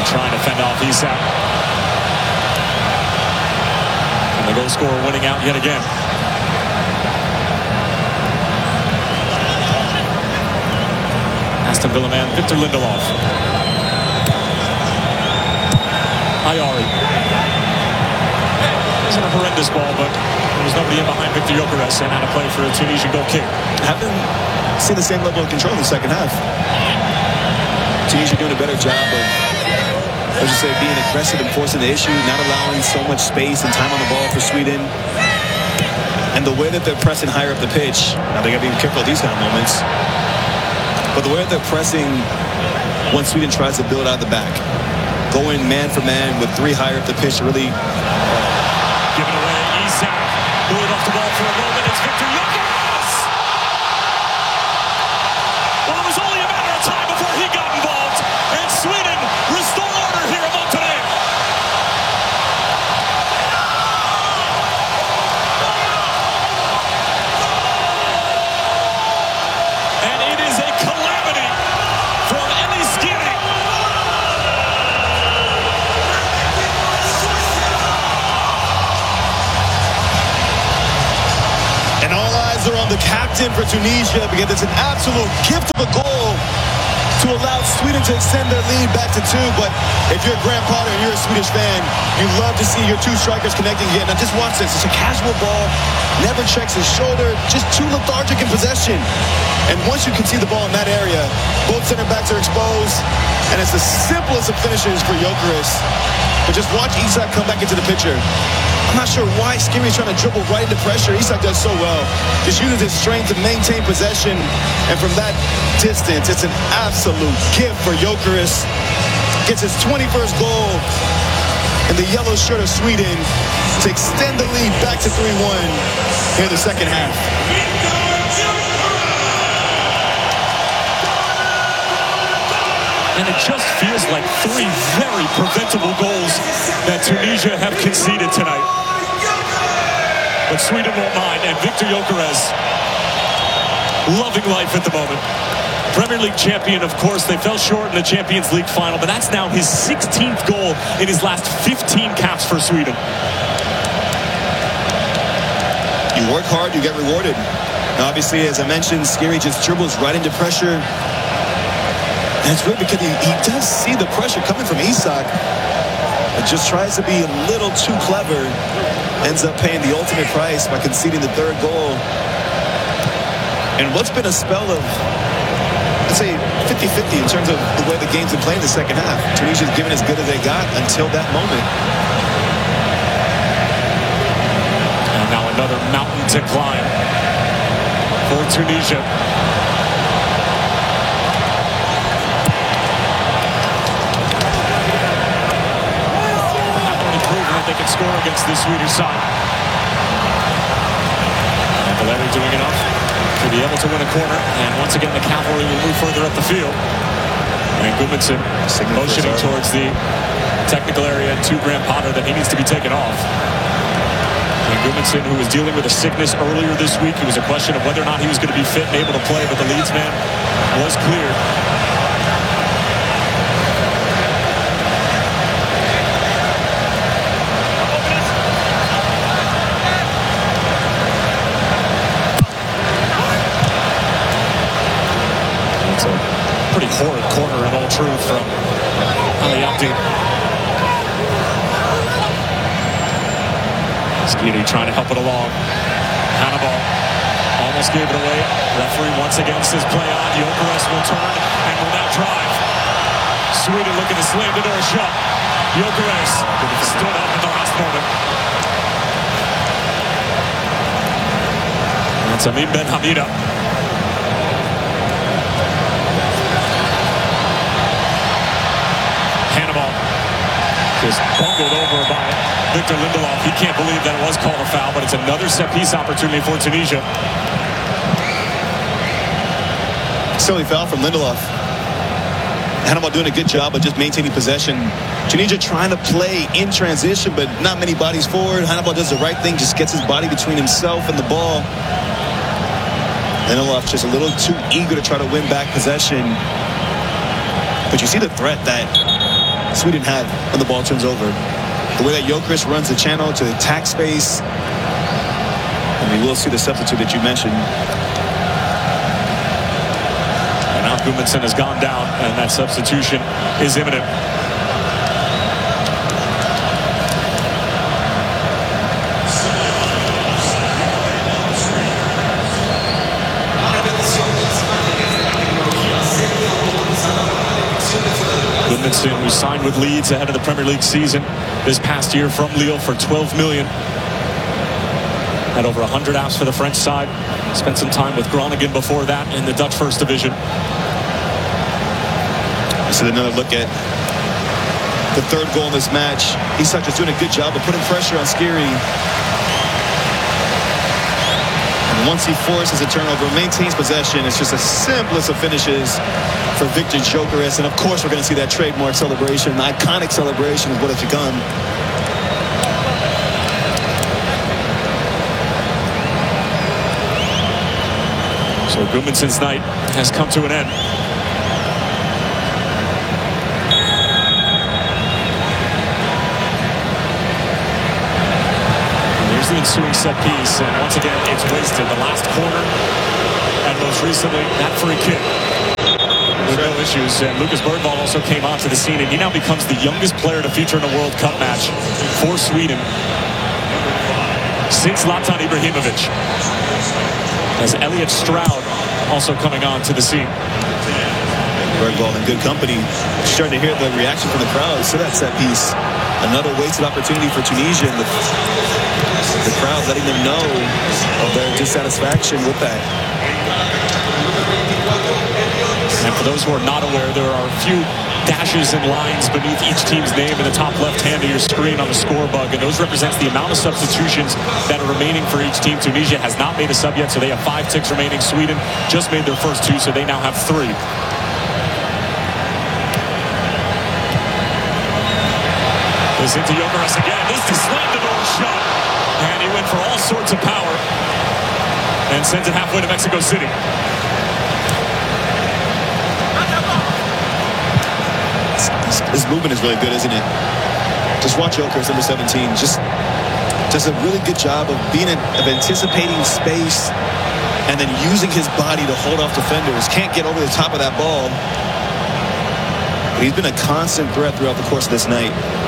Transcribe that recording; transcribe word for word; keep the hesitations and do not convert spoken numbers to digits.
trying to fend off Isak. And the goal scorer winning out yet again. Aston Villa man Victor Lindelof. Ayari. It wasn't a horrendous ball, but there was nobody in behind Victor Gyökeres and had to play for a Tunisian goal kick. Haven't seen the same level of control in the second half. Tunisia doing a better job of, let's just say, being aggressive and forcing the issue, not allowing so much space and time on the ball for Sweden. And the way that they're pressing higher up the pitch, now they got to be careful of these kind of moments. But the way that they're pressing when Sweden tries to build out the back, going man for man with three higher up the pitch to really give it away. Isak moving off the ball for a moment. It's Victor Gyökeres. Well, it was only a matter of time before he got involved, and Sweden restore order here at Montenegro. And it is a calamity from Elie Skiri. And all eyes are on the captain for Tunisia because it's an absolute gift of a goal to allow Sweden to extend their lead back to two. But if you're Graham Potter and you're a Swedish fan, you love to see your two strikers connecting again. Now just watch this. It's a casual ball. Never checks his shoulder. Just too lethargic in possession. And once you can see the ball in that area, both center backs are exposed. And it's the simplest of finishes for Gyökeres. But just watch Isak come back into the picture. I'm not sure why Skiri is trying to dribble right into pressure. Isak does so well. Just uses his strength to maintain possession. And from that distance, it's an absolute gift for Gyökeres. Gets his twenty-first goal in the yellow shirt of Sweden to extend the lead back to three one here in the second half. And it just feels like three very preventable goals that Tunisia have conceded tonight. But Sweden won't mind, and Victor Gyökeres loving life at the moment. Premier League champion, of course. They fell short in the Champions League final, but that's now his sixteenth goal in his last fifteen caps for Sweden. You work hard, you get rewarded. Now, obviously, as I mentioned, Skiri just dribbles right into pressure. And it's weird because he, he does see the pressure coming from Isak. But just tries to be a little too clever. Ends up paying the ultimate price by conceding the third goal. And what's been a spell of, let's say, fifty fifty in terms of the way the game's been playing in the second half. Tunisia's given as good as they got until that moment. And now another mountain to climb for Tunisia. They can score against this Swedish side. And Valeri doing enough to be able to win a corner. And once again, the cavalry will move further up the field. And Gudmundsson motioning towards the technical area to Graham Potter that he needs to be taken off. And Gudmundsson, who was dealing with a sickness earlier this week, it was a question of whether or not he was going to be fit and able to play, but the Leeds man was cleared. Pretty horrid corner in all truth from Aliapti. Skiri trying to help it along. Hannibal almost gave it away. Referee once again says play on. Gyökeres will turn and will now drive. Sweden looking to slam the door shut. Gyökeres stood up at the last moment. That's Amin Ben Hamida. Just bungled over by Victor Lindelof. He can't believe that it was called a foul, but it's another set-piece opportunity for Tunisia. Silly foul from Lindelof. Hannibal doing a good job of just maintaining possession. Tunisia trying to play in transition, but not many bodies forward. Hannibal does the right thing, just gets his body between himself and the ball. Lindelof just a little too eager to try to win back possession. But you see the threat that Sweden have when the ball turns over. The way that Gyökeres runs the channel to attack space. And we will see the substitute that you mentioned. And now Gudmundsson has gone down, and that substitution is imminent. Gudmundsson, who signed with Leeds ahead of the Premier League season this past year from Lille for twelve million dollars. Had over one hundred apps for the French side. Spent some time with Groningen before that in the Dutch First Division. This is another look at the third goal in this match. Isak is doing a good job of putting pressure on Skiri. And once he forces a turnover, maintains possession. It's just the simplest of finishes for Viktor Gyökeres. And of course, we're going to see that trademark celebration, the iconic celebration is what it's become. So Gudmundsson's night has come to an end. And here's the ensuing set piece, and once again, it's wasted. The last corner, and most recently, that free kick. With no issues, and Lucas Bergvall also came onto the scene, and he now becomes the youngest player to feature in a World Cup match for Sweden since Zlatan Ibrahimovic. As Elliot Stroud also coming on to the scene. Bergvall in good company. Starting to hear the reaction from the crowd to that set piece. Another wasted opportunity for Tunisia. And the, the crowd letting them know of their dissatisfaction with that. And for those who are not aware, there are a few dashes and lines beneath each team's name in the top left hand of your screen on the score bug, and those represents the amount of substitutions that are remaining for each team. Tunisia has not made a sub yet, so they have five ticks remaining. Sweden just made their first two, so they now have three. This into Gyökeres again. This is slammed the door shot, and he went for all sorts of power and sends it halfway to Mexico City. His movement is really good, isn't it? Just watch Gyökeres, number seventeen. Just does a really good job of being in, of anticipating space and then using his body to hold off defenders. Can't get over the top of that ball. But he's been a constant threat throughout the course of this night.